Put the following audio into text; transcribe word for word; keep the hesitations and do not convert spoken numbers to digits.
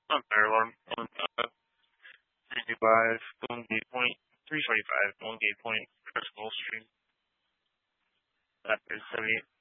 On fire alarm on uh, three two five, Golden Gate Point, three twenty-five, Golden Gate Point, Crest Street. That is seventy-eight.